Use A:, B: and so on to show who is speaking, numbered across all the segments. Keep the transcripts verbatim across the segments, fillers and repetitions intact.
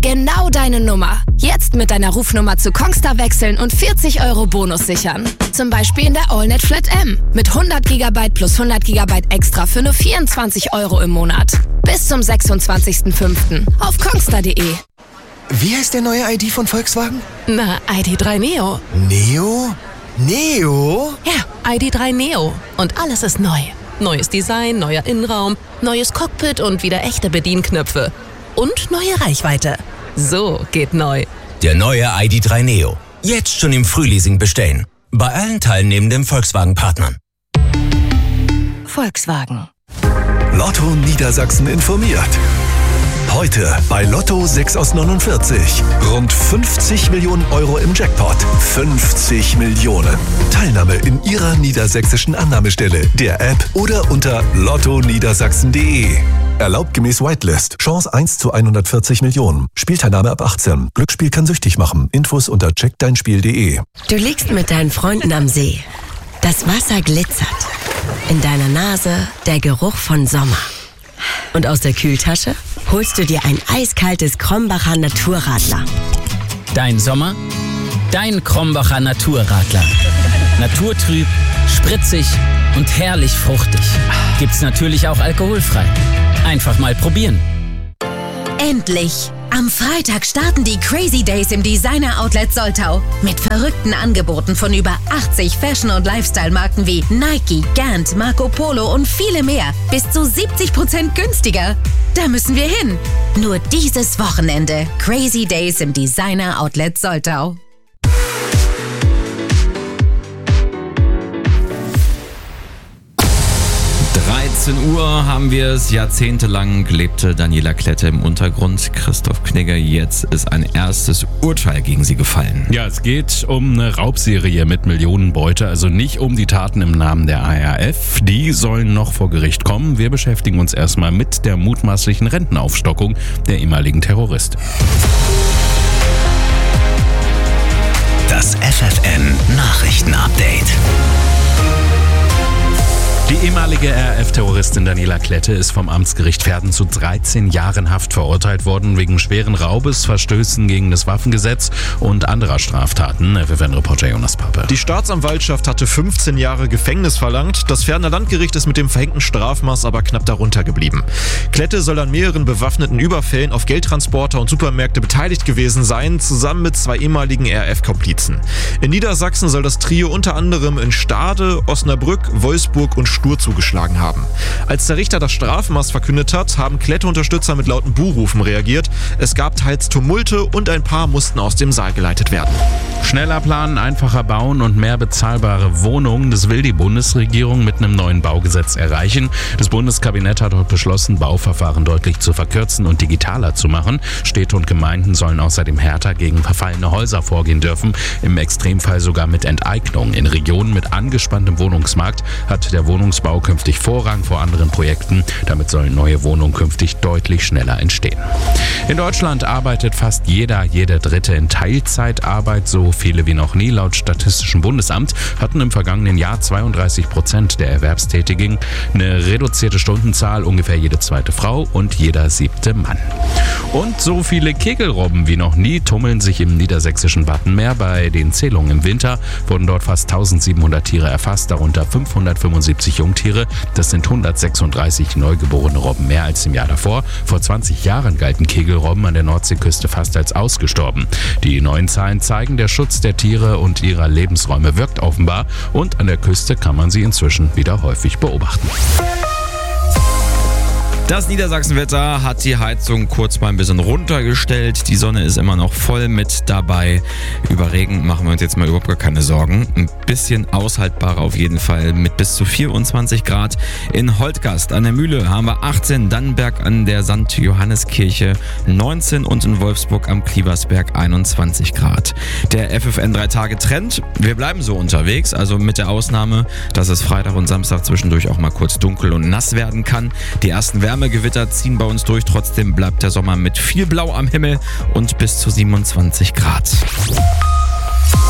A: Genau deine Nummer. Jetzt mit deiner Rufnummer zu Kongstar wechseln und vierzig Euro Bonus sichern. Zum Beispiel in der AllNet Flat M. Mit hundert Gigabyte plus hundert Gigabyte extra für nur vierundzwanzig Euro im Monat. Bis zum sechsundzwanzigsten fünften auf kongstar punkt de.
B: Wie heißt der neue I D von Volkswagen?
C: Na, I D drei Neo.
B: Neo? Neo?
C: Ja, I D drei Neo. Und alles ist neu. Neues Design, neuer Innenraum, neues Cockpit und wieder echte Bedienknöpfe. Und neue Reichweite. So geht neu.
D: Der neue I D drei Neo. Jetzt schon im Frühleasing bestellen. Bei allen teilnehmenden Volkswagen-Partnern.
C: Volkswagen.
E: Lotto Niedersachsen informiert. Heute bei Lotto sechs aus neunundvierzig. Rund fünfzig Millionen Euro im Jackpot. fünfzig Millionen. Teilnahme in Ihrer niedersächsischen Annahmestelle, der App oder unter lotto niedersachsen punkt de. Erlaubt gemäß Whitelist. Chance eins zu hundertvierzig Millionen. Spielteilnahme ab achtzehn. Glücksspiel kann süchtig machen. Infos unter check dein spiel punkt de.
F: Du liegst mit deinen Freunden am See. Das Wasser glitzert. In deiner Nase der Geruch von Sommer. Und aus der Kühltasche holst du dir ein eiskaltes Krombacher Naturradler.
G: Dein Sommer? Dein Krombacher Naturradler. Naturtrüb, spritzig und herrlich fruchtig. Gibt's natürlich auch alkoholfrei. Einfach mal probieren.
H: Endlich! Am Freitag starten die Crazy Days im Designer Outlet Soltau. Mit verrückten Angeboten von über achtzig Fashion- und Lifestyle-Marken wie Nike, Gant, Marco Polo und viele mehr. Bis zu siebzig Prozent günstiger. Da müssen wir hin. Nur dieses Wochenende. Crazy Days im Designer Outlet Soltau.
I: dreizehn Uhr haben wir es. Jahrzehntelang lebte Daniela Klette im Untergrund. Christoph Knigge, jetzt ist ein erstes Urteil gegen sie gefallen.
J: Ja, es geht um eine Raubserie mit Millionenbeute, also nicht um die Taten im Namen der A R F. Die sollen noch vor Gericht kommen. Wir beschäftigen uns erstmal mit der mutmaßlichen Rentenaufstockung der ehemaligen Terroristin.
D: Das F F N Nachrichtenupdate.
J: Die ehemalige A R F-Terroristin Daniela Klette ist vom Amtsgericht Verden zu dreizehn Jahren Haft verurteilt worden wegen schweren Raubes, Verstößen gegen das Waffengesetz und anderer Straftaten. F F N-Reporter Jonas Pappe.
K: Die Staatsanwaltschaft hatte fünfzehn Jahre Gefängnis verlangt. Das Verdener Landgericht ist mit dem verhängten Strafmaß aber knapp darunter geblieben. Klette soll an mehreren bewaffneten Überfällen auf Geldtransporter und Supermärkte beteiligt gewesen sein, zusammen mit zwei ehemaligen A R F-Komplizen. In Niedersachsen soll das Trio unter anderem in Stade, Osnabrück, Wolfsburg und Stur zugeschlagen haben. Als der Richter das Strafmaß verkündet hat, haben Klette-Unterstützer mit lauten Buhrufen reagiert. Es gab teils Tumulte und ein paar mussten aus dem Saal geleitet werden.
J: Schneller planen, einfacher bauen und mehr bezahlbare Wohnungen. Das will die Bundesregierung mit einem neuen Baugesetz erreichen. Das Bundeskabinett hat heute beschlossen, Bauverfahren deutlich zu verkürzen und digitaler zu machen. Städte und Gemeinden sollen außerdem härter gegen verfallene Häuser vorgehen dürfen. Im Extremfall sogar mit Enteignung. In Regionen mit angespanntem Wohnungsmarkt hat der Wohnungsbau künftig Vorrang vor anderen Projekten. Damit sollen neue Wohnungen künftig deutlich schneller entstehen. In Deutschland arbeitet fast jeder, jede Dritte in Teilzeitarbeit. So viele wie noch nie. Laut Statistischem Bundesamt hatten im vergangenen Jahr zweiunddreißig Prozent der Erwerbstätigen eine reduzierte Stundenzahl, ungefähr jede zweite Frau und jeder siebte Mann. Und so viele Kegelrobben wie noch nie tummeln sich im niedersächsischen Wattenmeer. Bei den Zählungen im Winter wurden dort fast eintausendsiebenhundert Tiere erfasst, darunter fünfhundertfünfundsiebzig Jungtiere. Das sind hundertsechsunddreißig neugeborene Robben mehr als im Jahr davor. Vor zwanzig Jahren galten Kegelrobben an der Nordseeküste fast als ausgestorben. Die neuen Zahlen zeigen, der Schutz der Tiere und ihrer Lebensräume wirkt offenbar und an der Küste kann man sie inzwischen wieder häufig beobachten.
I: Das Niedersachsenwetter hat die Heizung kurz mal ein bisschen runtergestellt. Die Sonne ist immer noch voll mit dabei. Über Regen machen wir uns jetzt mal überhaupt gar keine Sorgen. Ein bisschen aushaltbarer auf jeden Fall mit bis zu vierundzwanzig Grad. In Holtgast an der Mühle haben wir achtzehn, Dannenberg an der Sankt Johanneskirche neunzehn und in Wolfsburg am Kliebersberg einundzwanzig Grad. Der F F N drei Tage Trend. Wir bleiben so unterwegs, also mit der Ausnahme, dass es Freitag und Samstag zwischendurch auch mal kurz dunkel und nass werden kann. Die ersten Wärmegewitter ziehen bei uns durch. Trotzdem bleibt der Sommer mit viel Blau am Himmel und bis zu siebenundzwanzig Grad.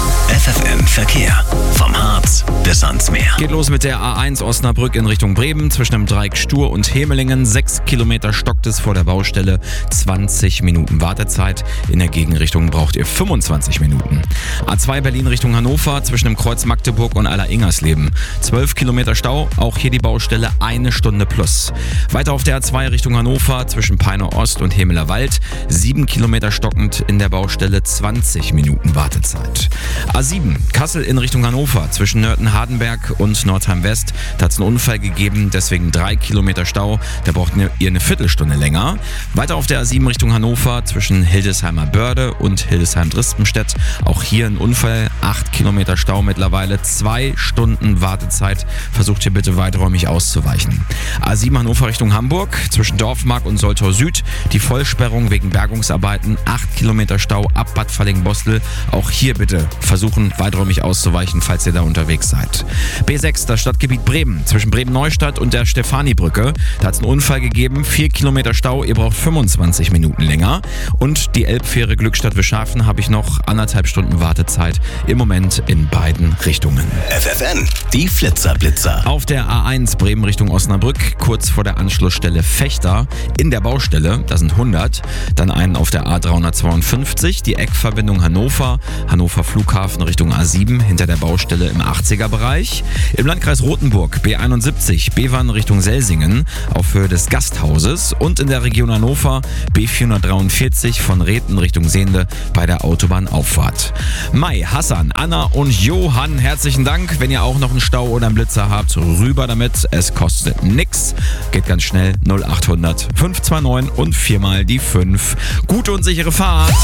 D: F F N Verkehr. Vom Harz bis ans Meer.
I: Geht los mit der A eins Osnabrück in Richtung Bremen zwischen dem Dreieck Stur und Hemelingen. Sechs Kilometer stockt es vor der Baustelle. zwanzig Minuten Wartezeit. In der Gegenrichtung braucht ihr fünfundzwanzig Minuten. A zwei Berlin Richtung Hannover zwischen dem Kreuz Magdeburg und Aller-Ingersleben. zwölf Kilometer Stau. Auch hier die Baustelle eine Stunde plus. Weiter auf der A zwei Richtung Hannover zwischen Peine Ost und Hemeler Wald. sieben Kilometer stockend in der Baustelle. zwanzig Minuten Wartezeit. A sieben Kassel in Richtung Hannover zwischen Nörten-Hardenberg und Nordheim-West. Da hat es einen Unfall gegeben, deswegen drei Kilometer Stau. Da braucht ihr eine Viertelstunde länger. Weiter auf der A sieben Richtung Hannover zwischen Hildesheimer Börde und Hildesheim-Drispenstedt. Auch hier ein Unfall, acht Kilometer Stau mittlerweile, zwei Stunden Wartezeit. Versucht hier bitte weiträumig auszuweichen. A sieben Hannover Richtung Hamburg zwischen Dorfmark und Soltau Süd. Die Vollsperrung wegen Bergungsarbeiten, acht Kilometer Stau ab Bad Falling-Bostel. Auch hier bitte versuchen weiträumig auszuweichen, falls ihr da unterwegs seid. B sechs, das Stadtgebiet Bremen zwischen Bremen-Neustadt und der Stefani-Brücke. Da hat es einen Unfall gegeben, vier Kilometer Stau, ihr braucht fünfundzwanzig Minuten länger. Und die Elbfähre Glückstadt-Wischhafen habe ich noch anderthalb Stunden Wartezeit im Moment in beiden Richtungen.
D: F F N, die Flitzer-Blitzer.
I: Auf der A eins Bremen Richtung Osnabrück, kurz vor der Anschlussstelle Fechter, in der Baustelle, da sind hundert. Dann einen auf der A dreihundertzweiundfünfzig, die Eckverbindung Hannover, Hannover Flughafen Richtung A sieben, hinter der Baustelle im achtziger Bereich. Im Landkreis Rothenburg B einundsiebzig, Bevern Richtung Selsingen, auf Höhe des Gasthauses. Und in der Region Hannover B vierhundertdreiundvierzig von Reten Richtung Sehnde bei der Autobahnauffahrt. Mai, Hassan, Anna und Johann, herzlichen Dank. Wenn ihr auch noch einen Stau oder einen Blitzer habt, rüber damit. Es kostet nix. Geht ganz schnell. null achthundert fünfhundertneunundzwanzig und viermal die fünf. Gute und sichere Fahrt.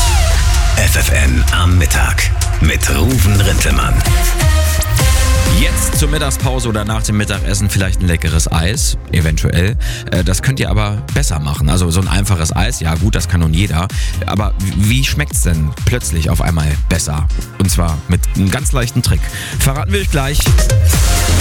D: F F N am Mittag mit Ruven Rintelmann.
I: Jetzt zur Mittagspause oder nach dem Mittagessen vielleicht ein leckeres Eis, eventuell. Das könnt ihr aber besser machen. Also so ein einfaches Eis, ja gut, das kann nun jeder. Aber wie schmeckt's denn plötzlich auf einmal besser? Und zwar mit einem ganz leichten Trick. Verraten wir euch gleich.